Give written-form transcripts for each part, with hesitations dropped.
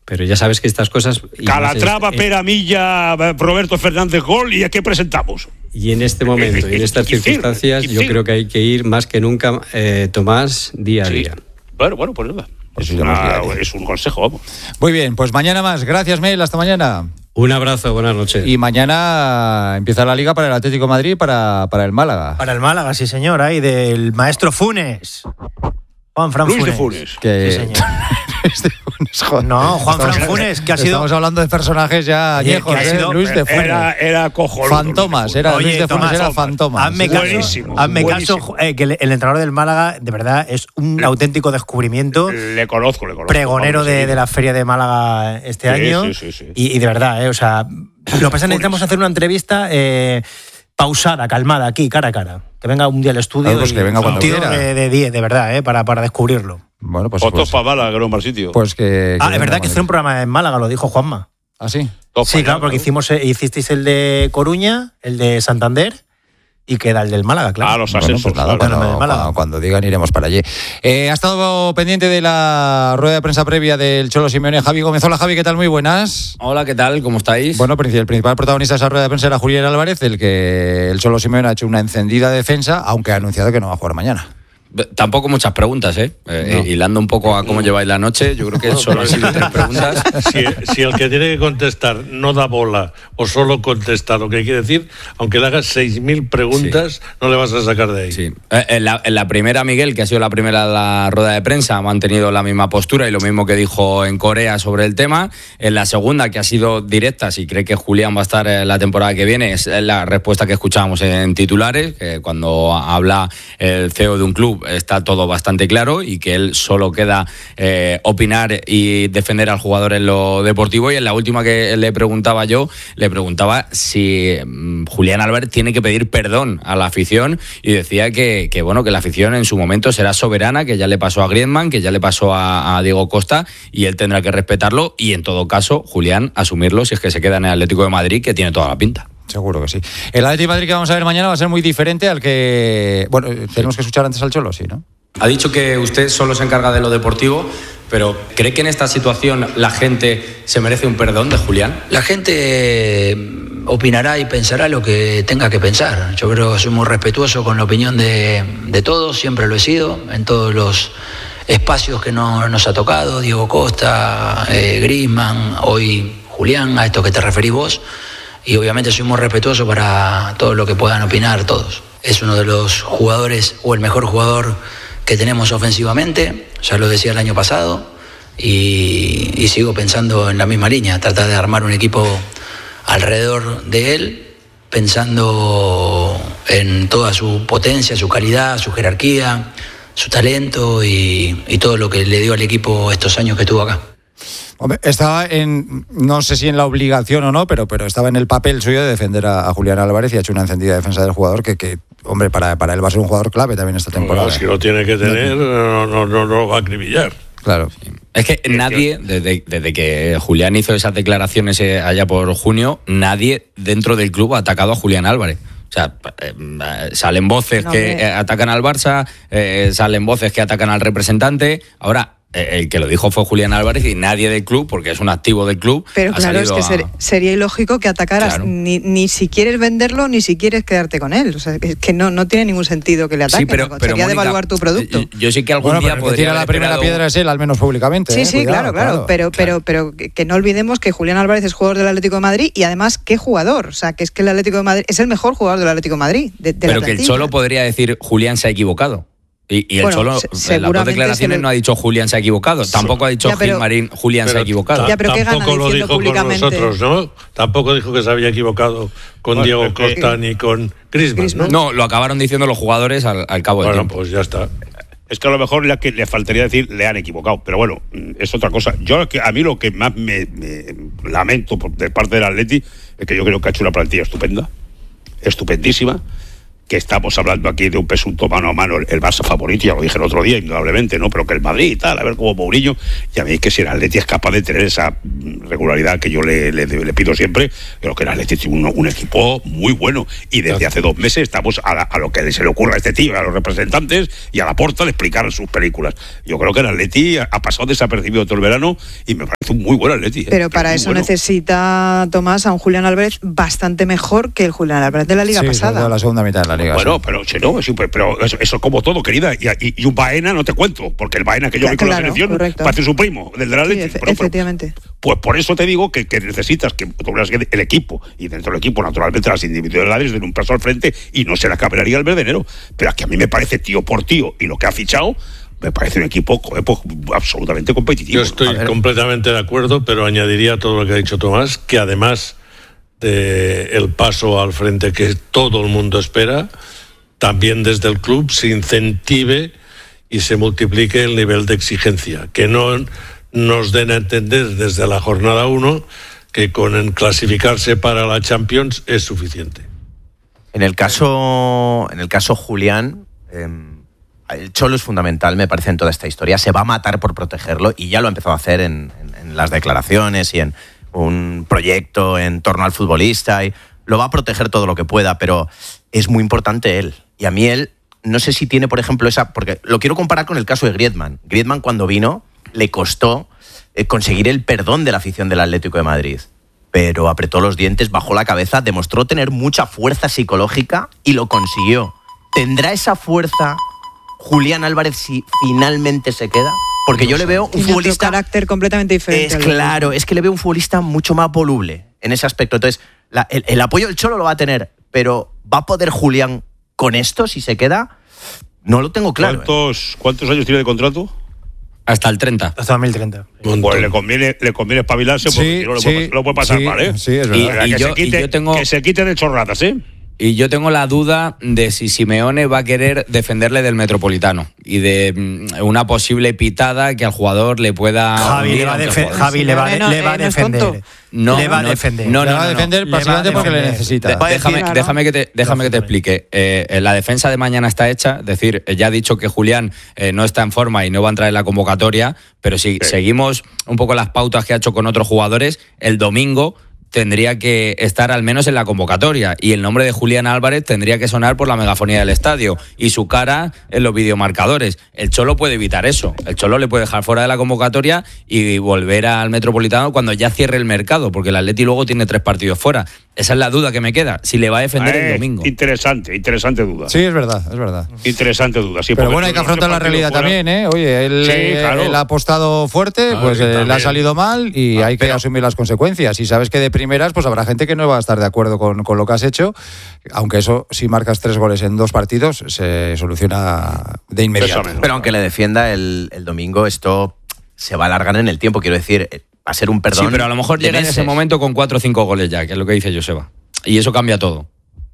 Pero ya sabes que estas cosas... Calatrava, Pera, Milla, Roberto Fernández, gol, ¿y a qué presentamos? Y en este momento y en estas circunstancias yo creo que hay que ir más que nunca, Tomás, día a día. Bueno, pues nada. Es un consejo, vamos. Muy bien, pues mañana más. Gracias, Mel, hasta mañana. Un abrazo, buenas noches. Y mañana empieza la Liga para el Atlético de Madrid y para el Málaga. Para el Málaga, sí señor, ahí del maestro Funes. Juanfran Luis Funes. de Funes. Que... Sí, señor. No, Juanfran Funes, que ha sido... Estamos hablando de personajes ya añejos, Luis de Funes. Era cojonudo. Fantomas, Luis de Funes era Fantomas. Hazme caso, que el entrenador del Málaga, de verdad, es un auténtico descubrimiento. Le conozco. Pregonero de la Feria de Málaga este año. Sí. Y de verdad, o sea, lo que pasa es que necesitamos hacer una entrevista pausada, calmada, aquí, cara a cara. Que venga un día al estudio. Pues que venga cuando quiera. De 10, de verdad, para descubrirlo. Bueno, pues. Fotos para Málaga, que no es mal sitio. Pues que es verdad que hizo un programa en Málaga, lo dijo Juanma. ¿Ah, sí? Sí, claro, porque hicisteis el de Coruña, el de Santander y queda el del Málaga, claro. Los ascensos. Pues nada, cuando digan iremos para allí. Ha estado pendiente de la rueda de prensa previa del Cholo Simeone, Javi Gómez. Hola, Javi, ¿qué tal? Muy buenas. Hola, ¿qué tal? ¿Cómo estáis? Bueno, el principal protagonista de esa rueda de prensa era Julián Álvarez, el que el Cholo Simeone ha hecho una encendida defensa, aunque ha anunciado que no va a jugar mañana. Tampoco muchas preguntas, no. Hilando un poco a cómo lleváis la noche, yo creo que solo han sido 3 preguntas. Si el que tiene que contestar no da bola o solo contesta lo que quiere decir, aunque le hagas 6.000 preguntas, no le vas a sacar de ahí. Sí. En la primera, Miguel, que ha sido la primera de la rueda de prensa, ha mantenido la misma postura y lo mismo que dijo en Corea sobre el tema. En la segunda, que ha sido directa, si cree que Julián va a estar la temporada que viene, es la respuesta que escuchábamos en titulares, que cuando habla el CEO de un club está todo bastante claro y que él solo queda opinar y defender al jugador en lo deportivo. Y en la última que le preguntaba si Julián Álvarez tiene que pedir perdón a la afición y decía que la afición en su momento será soberana, que ya le pasó a Griezmann, que ya le pasó a Diego Costa y él tendrá que respetarlo y en todo caso Julián asumirlo si es que se queda en el Atlético de Madrid, que tiene toda la pinta. Seguro que sí. El Atlético de Madrid que vamos a ver mañana va a ser muy diferente al que... Bueno, tenemos que escuchar antes al Cholo, sí, ¿no? Ha dicho que usted solo se encarga de lo deportivo, pero ¿cree que en esta situación la gente se merece un perdón de Julián? La gente opinará y pensará lo que tenga que pensar. Yo creo que soy muy respetuoso con la opinión de todos, siempre lo he sido, en todos los espacios que nos ha tocado, Diego Costa, Griezmann, hoy Julián, a esto que te referís vos. Y obviamente soy muy respetuoso para todo lo que puedan opinar todos. Es uno de los jugadores, o el mejor jugador que tenemos ofensivamente, ya lo decía el año pasado, y sigo pensando en la misma línea, tratar de armar un equipo alrededor de él, pensando en toda su potencia, su calidad, su jerarquía, su talento y todo lo que le dio al equipo estos años que estuvo acá. Hombre, estaba no sé si en la obligación o no, pero estaba en el papel suyo de defender a Julián Álvarez y ha hecho una encendida defensa del jugador que hombre, para él va a ser un jugador clave también esta temporada. Si lo tiene que tener, no va a acribillar. Claro. Es que nadie, desde que Julián hizo esas declaraciones allá por junio, nadie dentro del club ha atacado a Julián Álvarez. O sea, salen voces que atacan al Barça, salen voces que atacan al representante. Ahora, el que lo dijo fue Julián Álvarez y nadie del club, porque es un activo del club. Pero claro, es que sería ilógico que atacaras, claro. ni si quieres venderlo, ni si quieres quedarte con él. O sea, es que no tiene ningún sentido que le ataquen. Sí, pero sería Mónica, devaluar tu producto. Yo sí que algún día podría tirar la primera piedra es él, al menos públicamente. Sí, cuidado, claro. Pero que no olvidemos que Julián Álvarez es jugador del Atlético de Madrid y además, ¿qué jugador? O sea, que es que el Atlético de Madrid es el mejor jugador del Atlético de Madrid. Pero que el Cholo podría decir Julián se ha equivocado. Y el Cholo, en las dos declaraciones no ha dicho Julián se ha equivocado. Tampoco ha dicho Gilmarín Julián se ha equivocado. Pero tampoco lo dijo públicamente con nosotros, ¿no? Tampoco dijo que se había equivocado con Diego Costa ni con Griezmann, ¿no? No, lo acabaron diciendo los jugadores al cabo del tiempo. Pues ya está. Es que a lo mejor le faltaría decir le han equivocado, pero bueno, es otra cosa. A mí lo que más me lamento de parte del Atleti es que yo creo que ha hecho una plantilla estupendísima, que estamos hablando aquí de un presunto mano a mano, el Barça favorito, ya lo dije el otro día, indudablemente, ¿no? Pero que el Madrid y tal, a ver cómo Mourinho, y a mí es que si el Atleti es capaz de tener esa regularidad que yo le pido siempre, creo que el Atleti tiene un equipo muy bueno, y desde hace 2 meses estamos a lo que se le ocurra a este tío, a los representantes y a Laporta de explicar sus películas. Yo creo que el Atleti ha pasado desapercibido todo el verano y me parece parece un muy buen Atleti. Pero para eso necesita, Tomás, a un Julián Álvarez bastante mejor que el Julián Álvarez de la Liga pasada. Sí, la segunda mitad de la Liga. Bueno, pero eso como todo, querida. Y un Baena no te cuento, porque el Baena que yo vi con la selección parece su primo, del Atleti. Sí, efectivamente. Pues por eso te digo que necesitas que el equipo, y dentro del equipo, naturalmente, las individualidades den un paso al frente y no se la cabraría el verdenero. Pero que a mí me parece tío por tío, y lo que ha fichado, me parece un equipo absolutamente competitivo. Yo estoy completamente de acuerdo, pero añadiría todo lo que ha dicho Tomás, que además del paso al frente que todo el mundo espera, también desde el club se incentive y se multiplique el nivel de exigencia, que no nos den a entender desde la jornada 1 que con el clasificarse para la Champions es suficiente. En el caso Julián, el Cholo es fundamental, me parece, en toda esta historia. Se va a matar por protegerlo y ya lo ha empezado a hacer en las declaraciones y en un proyecto en torno al futbolista. Y lo va a proteger todo lo que pueda, pero es muy importante él. Y a mí él, no sé si tiene, por ejemplo, porque lo quiero comparar con el caso de Griezmann. Griezmann, cuando vino, le costó conseguir el perdón de la afición del Atlético de Madrid. Pero apretó los dientes, bajó la cabeza, demostró tener mucha fuerza psicológica y lo consiguió. ¿Tendrá esa fuerza Julián Álvarez si finalmente se queda? Porque yo le veo un futbolista... Otro carácter completamente diferente. Es que le veo un futbolista mucho más voluble en ese aspecto. Entonces, el apoyo del Cholo lo va a tener, pero ¿va a poder Julián con esto si se queda? No lo tengo claro. ¿Cuántos años tiene de contrato? Hasta el 30. Hasta 2030. Pues le conviene espabilarse, porque si no lo puede pasar mal, ¿eh? Sí, es verdad. Que se quite de chorradas, ¿eh? Y yo tengo la duda de si Simeone va a querer defenderle del Metropolitano y de una posible pitada que al jugador le pueda... Javi le va a defender. Le va a defender. Le va a defender básicamente porque le necesita. Déjame que te explique. La defensa de mañana está hecha, es decir, ya ha dicho que Julián no está en forma y no va a entrar en la convocatoria, pero si seguimos un poco las pautas que ha hecho con otros jugadores, el domingo tendría que estar al menos en la convocatoria y el nombre de Julián Álvarez tendría que sonar por la megafonía del estadio y su cara en los videomarcadores. El Cholo puede evitar eso. El Cholo le puede dejar fuera de la convocatoria y volver al Metropolitano cuando ya cierre el mercado, porque el Atleti luego tiene 3 partidos fuera. Esa es la duda que me queda, si le va a defender el domingo. Interesante duda. Sí, es verdad. Interesante duda, sí. Pero bueno, hay que afrontar la realidad también, ¿eh? Oye, él ha apostado fuerte, pues le ha salido mal y hay que asumir las consecuencias. Y sabes que de primeras, pues habrá gente que no va a estar de acuerdo con lo que has hecho, aunque eso, si marcas 3 goles en 2 partidos, se soluciona de inmediato. Pero aunque le defienda el domingo, esto se va a alargar en el tiempo, quiero decir... Va a ser un perdón. Sí, pero a lo mejor llega en ese momento con 4 o 5 goles ya, que es lo que dice Joseba. Y eso cambia todo.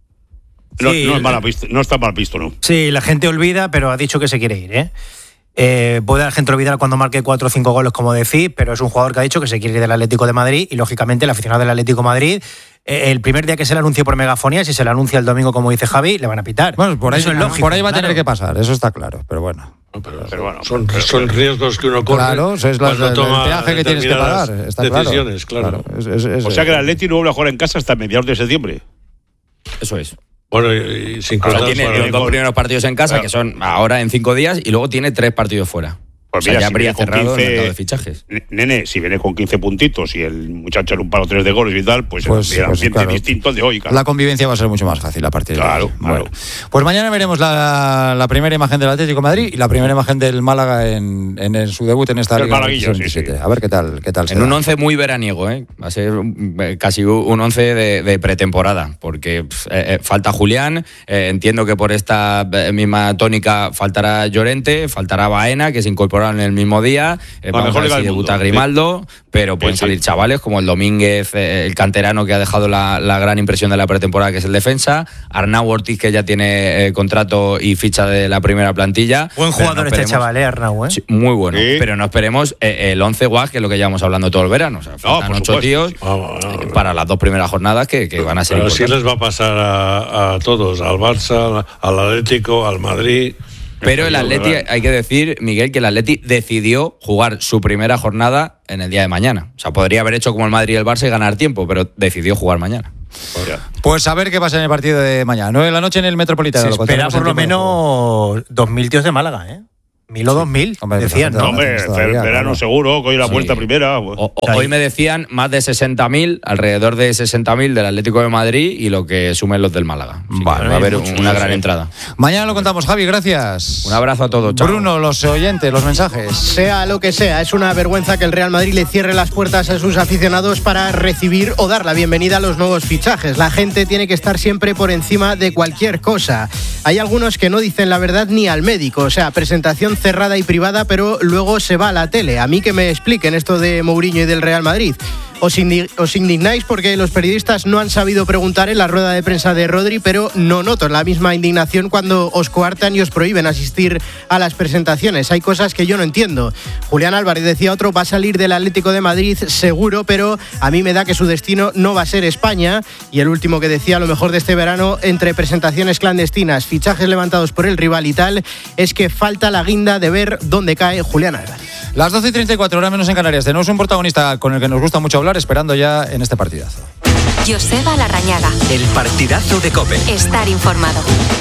No está mal visto, ¿no? Sí, la gente olvida, pero ha dicho que se quiere ir, puede la gente olvidar cuando marque 4 o 5 goles, como decís, pero es un jugador que ha dicho que se quiere ir del Atlético de Madrid y, lógicamente, el aficionado del Atlético de Madrid, el primer día que se le anuncie por megafonía, si se le anuncia el domingo, como dice Javi, le van a pitar. Bueno, por ahí, eso es lógico, por ahí va a tener que pasar, eso está claro, pero bueno. Pero bueno, son riesgos que uno corre. Claro, es el peaje que tienes que pagar. Está decisiones, claro. O sea que el Atleti no vuelve a jugar en casa hasta mediados de septiembre. Eso es. Bueno, y sin contar, tiene los 2 primeros partidos en casa, que son ahora en 5 días, y luego tiene 3 partidos fuera. Pues mira, ya habría cerrado 15, el mercado de fichajes. Nene, si viene con 15 puntitos y el muchacho en un palo 3 de goles y tal, pues el ambiente distinto al de hoy. Claro. La convivencia va a ser mucho más fácil a partir de ahí. Bueno, pues mañana veremos la primera imagen del Atlético de Madrid y la primera imagen del Málaga en su debut en esta Liga 2017. A ver qué tal en un 11 muy veraniego, va a ser casi un 11 de pretemporada, porque falta Julián, entiendo que por esta misma tónica faltará Llorente, faltará Baena, que se incorpora en el mismo día, vamos a ver si debuta Grimaldo, pero pueden salir chavales como el Domínguez, el canterano que ha dejado la gran impresión de la pretemporada, que es el defensa, Arnau Ortiz, que ya tiene contrato y ficha de la primera plantilla. Buen jugador este chaval, Arnau, Sí, muy bueno, pero no esperemos el 11 guas, que es lo que llevamos hablando todo el verano. O sea, faltan 8 tíos para las 2 primeras jornadas que van a ser importantes. Pero sí les va a pasar a todos, al Barça, al Atlético, al Madrid. Pero el Atleti, hay que decir, Miguel, que el Atleti decidió jugar su primera jornada en el día de mañana. O sea, podría haber hecho como el Madrid y el Barça y ganar tiempo, pero decidió jugar mañana. Pues a ver qué pasa en el partido de mañana. 9 de la noche en el Metropolitano. Se espera por lo menos 2.000 tíos de Málaga, 1.000 o 2.000, Hombre, decían, ¿no? Hombre, verano seguro, hoy la vuelta primera. Hoy me decían más de 60.000, alrededor de 60.000 del Atlético de Madrid y lo que sumen los del Málaga. Vale, va a haber una gran entrada. Mañana lo contamos, Javi, gracias. Un abrazo a todos, chao. Bruno, los oyentes, los mensajes. Sea lo que sea, es una vergüenza que el Real Madrid le cierre las puertas a sus aficionados para recibir o dar la bienvenida a los nuevos fichajes. La gente tiene que estar siempre por encima de cualquier cosa. Hay algunos que no dicen la verdad ni al médico, o sea, presentación cerrada y privada, pero luego se va a la tele. A mí que me expliquen esto de Mourinho y del Real Madrid. Os indignáis porque los periodistas no han sabido preguntar en la rueda de prensa de Rodri, pero no noto la misma indignación cuando os coartan y os prohíben asistir a las presentaciones. Hay cosas que yo no entiendo. Julián Álvarez, decía otro, va a salir del Atlético de Madrid seguro, pero a mí me da que su destino no va a ser España. Y el último que decía, lo mejor de este verano, entre presentaciones clandestinas, fichajes levantados por el rival y tal, es que falta la guinda de ver dónde cae Julián Álvarez. Las 12:34, hora menos en Canarias. Tenemos un protagonista con el que nos gusta mucho hablar, esperando ya en este partidazo. Joseba Larrañaga. El partidazo de COPE. Estar informado.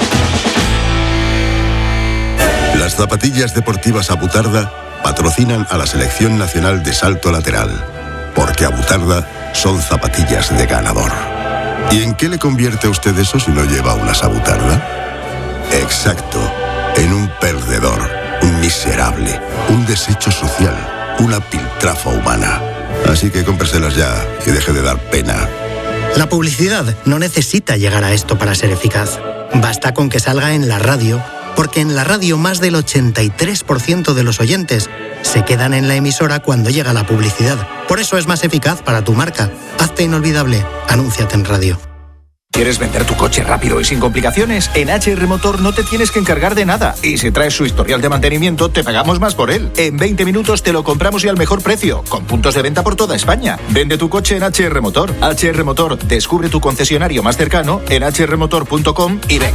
Las zapatillas deportivas Abutarda patrocinan a la Selección Nacional de Salto Lateral, porque Abutarda son zapatillas de ganador. ¿Y en qué le convierte a usted eso si no lleva unas Abutarda? Exacto, en un perdedor, un miserable, un desecho social, una piltrafa humana. Así que cómpreselas ya y deje de dar pena. La publicidad no necesita llegar a esto para ser eficaz. Basta con que salga en la radio, porque en la radio más del 83% de los oyentes se quedan en la emisora cuando llega la publicidad. Por eso es más eficaz para tu marca. Hazte inolvidable. Anúnciate en radio. ¿Quieres vender tu coche rápido y sin complicaciones? En HR Motor no te tienes que encargar de nada. Y si traes su historial de mantenimiento, te pagamos más por él. En 20 minutos te lo compramos y al mejor precio, con puntos de venta por toda España. Vende tu coche en HR Motor. HR Motor, descubre tu concesionario más cercano en hrmotor.com y ven.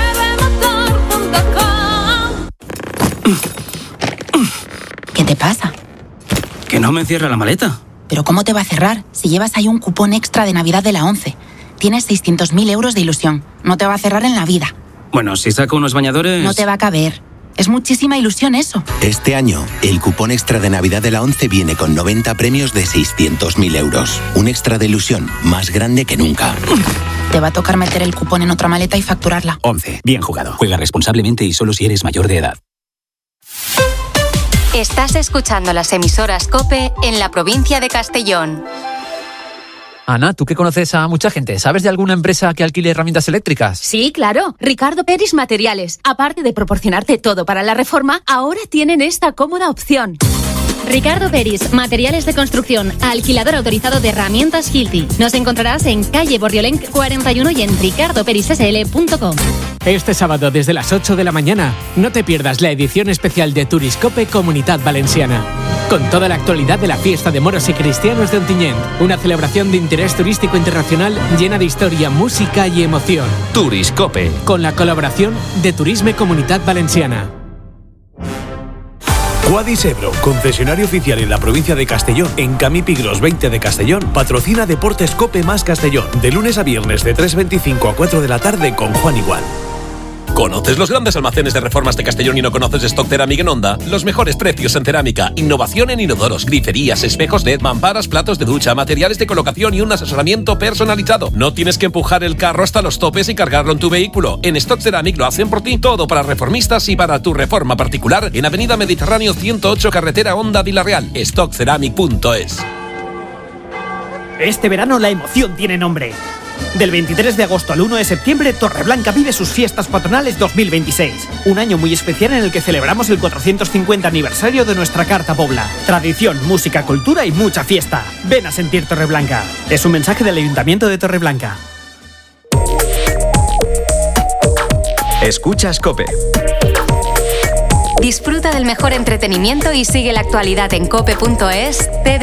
¿Qué te pasa? Que no me cierra la maleta. ¿Pero cómo te va a cerrar si llevas ahí un cupón extra de Navidad de la 11? Tienes 600.000 euros de ilusión. No te va a cerrar en la vida. Bueno, si saco unos bañadores... No te va a caber. Es muchísima ilusión eso. Este año, el cupón extra de Navidad de la 11 viene con 90 premios de 600.000 euros. Un extra de ilusión más grande que nunca. Te va a tocar meter el cupón en otra maleta y facturarla. 11. Bien jugado. Juega responsablemente y solo si eres mayor de edad. Estás escuchando las emisoras COPE en la provincia de Castellón. Ana, tú que conoces a mucha gente, ¿sabes de alguna empresa que alquile herramientas eléctricas? Sí, claro. Ricardo Peris Materiales. Aparte de proporcionarte todo para la reforma, ahora tienen esta cómoda opción. Ricardo Peris, materiales de construcción, alquilador autorizado de herramientas Hilti. Nos encontrarás en calle Borriolenc 41 y en ricardoperissl.com. Este sábado desde las 8 de la mañana, no te pierdas la edición especial de Turiscope Comunidad Valenciana. Con toda la actualidad de la fiesta de moros y cristianos de Ontinyent, una celebración de interés turístico internacional llena de historia, música y emoción. Turiscope. Con la colaboración de Turisme Comunidad Valenciana. Quadis Ebro, concesionario oficial en la provincia de Castellón, en Camí Pigros 20 de Castellón, patrocina Deportes Cope más Castellón, de lunes a viernes de 3:25 a 4 de la tarde con Juan Igual. ¿Conoces los grandes almacenes de reformas de Castellón y no conoces Stock Ceramic en Onda? Los mejores precios en cerámica, innovación en inodoros, griferías, espejos LED, mamparas, platos de ducha, materiales de colocación y un asesoramiento personalizado. No tienes que empujar el carro hasta los topes y cargarlo en tu vehículo. En Stock Ceramic lo hacen por ti. Todo para reformistas y para tu reforma particular en Avenida Mediterráneo 108, carretera Honda Villarreal. stockceramic.es. Este verano la emoción tiene nombre. Del 23 de agosto al 1 de septiembre, Torreblanca vive sus fiestas patronales 2026. Un año muy especial en el que celebramos el 450 aniversario de nuestra Carta Pobla. Tradición, música, cultura y mucha fiesta. Ven a sentir Torreblanca. Es un mensaje del Ayuntamiento de Torreblanca. Escuchas COPE. Disfruta del mejor entretenimiento y sigue la actualidad en cope.es.